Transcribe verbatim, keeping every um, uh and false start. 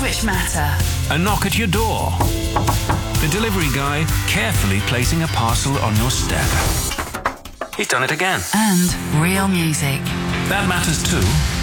which matter. A knock at your door. The delivery guy carefully placing a parcel on your step. He's done it again. And real music. That matters too.